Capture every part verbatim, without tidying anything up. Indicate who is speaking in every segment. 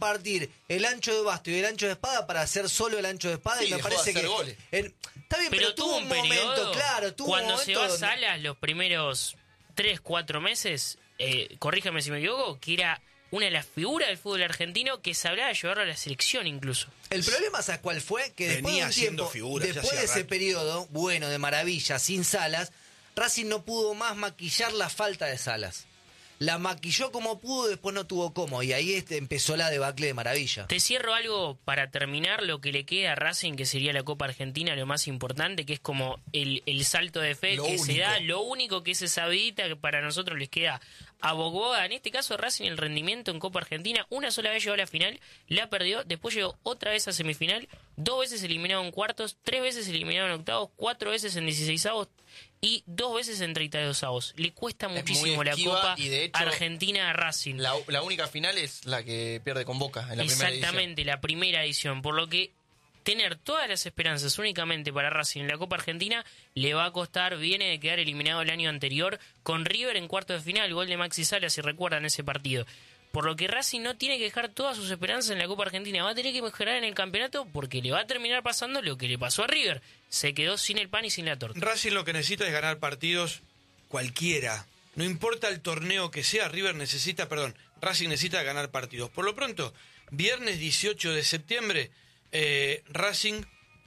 Speaker 1: compartir el ancho de basto y el ancho de espada para hacer solo el ancho de espada
Speaker 2: Sí,
Speaker 1: y me
Speaker 2: dejó de
Speaker 1: parece
Speaker 2: hacer
Speaker 1: que
Speaker 2: goles.
Speaker 1: en- está bien, pero,
Speaker 3: Pero tuvo un
Speaker 1: momento,
Speaker 3: periodo,
Speaker 1: claro, tuvo
Speaker 3: cuando
Speaker 1: un
Speaker 3: se
Speaker 1: momento
Speaker 3: va a
Speaker 1: donde-
Speaker 3: Salas los primeros tres, cuatro meses, eh, corrígeme si me equivoco, que era una de las figuras del fútbol argentino que se hablaba de llevarlo a la selección incluso.
Speaker 1: El problema, ¿sabes cuál fue? Que después
Speaker 4: Venía
Speaker 1: de un
Speaker 4: haciendo
Speaker 1: tiempo,
Speaker 4: figuras, ya
Speaker 1: después de
Speaker 4: hacía
Speaker 1: ese
Speaker 4: rato.
Speaker 1: periodo, bueno, de maravilla, sin Salas, Racing no pudo más maquillar la falta de Salas. La maquilló como pudo, después no tuvo cómo, y ahí este empezó la debacle de maravilla.
Speaker 3: Te cierro algo para terminar lo que le queda a Racing, que sería la Copa Argentina, lo más importante, que es como el, el salto de fe
Speaker 2: Lo
Speaker 3: que se
Speaker 2: único.
Speaker 3: da, lo único que es esa vidita que para nosotros les queda a Bogoa. En este caso Racing el rendimiento en Copa Argentina, una sola vez llegó a la final, la perdió, después llegó otra vez a semifinal, dos veces eliminado en cuartos, tres veces eliminado en octavos, cuatro veces en dieciseisavos y dos veces en treinta y dosavos. Le cuesta
Speaker 2: muy
Speaker 3: muchísimo la
Speaker 2: esquiva
Speaker 3: Copa
Speaker 2: y, de hecho,
Speaker 3: Argentina a Racing.
Speaker 2: La, la única final es la que pierde con Boca en la primera edición.
Speaker 3: Exactamente, la primera edición. Por lo que tener todas las esperanzas únicamente para Racing en la Copa Argentina le va a costar. Viene de quedar eliminado el año anterior con River en cuarto de final, gol de Maxi Salas, si recuerdan ese partido. Por lo que Racing no tiene que dejar todas sus esperanzas en la Copa Argentina. Va a tener que mejorar en el campeonato porque le va a terminar pasando lo que le pasó a River. Se quedó sin el pan y sin la torta.
Speaker 4: Racing lo que necesita es ganar partidos cualquiera. No importa el torneo que sea, River necesita, perdón, Racing necesita ganar partidos. Por lo pronto, viernes dieciocho de septiembre, eh, Racing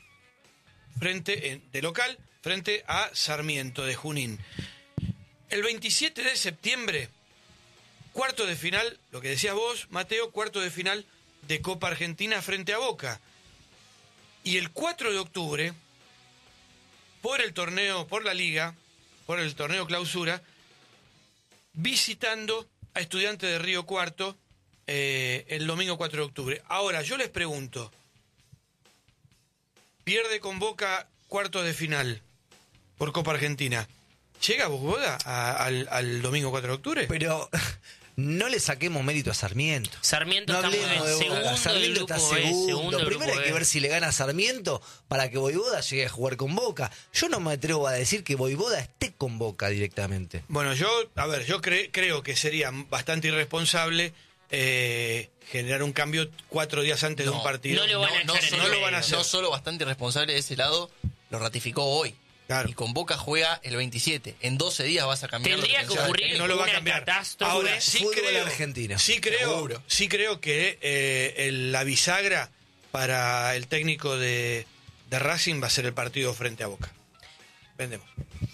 Speaker 4: frente eh, de local frente a Sarmiento de Junín. El veintisiete de septiembre, cuarto de final, lo que decías vos, Mateo, cuarto de final de Copa Argentina frente a Boca. Y el cuatro de octubre, por el torneo, por la liga, por el torneo clausura, visitando a Estudiantes de Río Cuarto eh, el domingo cuatro de octubre. Ahora, yo les pregunto, pierde con Boca cuartos de final por Copa Argentina, ¿llega Bogoda a- al, al domingo cuatro de octubre?
Speaker 1: Pero no le saquemos mérito a Sarmiento.
Speaker 3: Sarmiento
Speaker 1: No
Speaker 3: está muy
Speaker 1: hablemos
Speaker 3: bien.
Speaker 1: de Boca.
Speaker 3: Segundo del
Speaker 1: Sarmiento
Speaker 3: grupo
Speaker 1: está
Speaker 3: B,
Speaker 1: segundo.
Speaker 3: segundo del
Speaker 1: Primero
Speaker 3: grupo
Speaker 1: hay que
Speaker 3: B.
Speaker 1: ver si le gana a Sarmiento para que Voivoda llegue a jugar con Boca. Yo no me atrevo a decir que Voivoda esté con Boca directamente.
Speaker 4: Bueno, yo, a ver, yo cre- creo que sería bastante irresponsable eh, generar un cambio cuatro días antes de
Speaker 2: No,
Speaker 4: un partido.
Speaker 3: no lo van a
Speaker 2: no,
Speaker 3: echar en
Speaker 2: solo,
Speaker 4: no
Speaker 3: el
Speaker 4: lo van a
Speaker 3: medio.
Speaker 4: hacer.
Speaker 2: no solo bastante irresponsable de ese lado, lo ratificó hoy.
Speaker 4: Claro.
Speaker 2: Y con Boca juega el veintisiete. En doce días vas a cambiar
Speaker 3: Tendría
Speaker 2: lo
Speaker 3: que
Speaker 2: pensás.
Speaker 3: ocurrir
Speaker 4: No lo va a
Speaker 3: una
Speaker 4: cambiar.
Speaker 3: catástrofe.
Speaker 4: Ahora, sí
Speaker 1: Fútbol
Speaker 4: creo,
Speaker 1: argentino.
Speaker 4: sí creo,
Speaker 2: Seguro.
Speaker 4: sí creo que eh, el- la bisagra para el técnico de, de Racing va a ser el partido frente a Boca. Vendemos.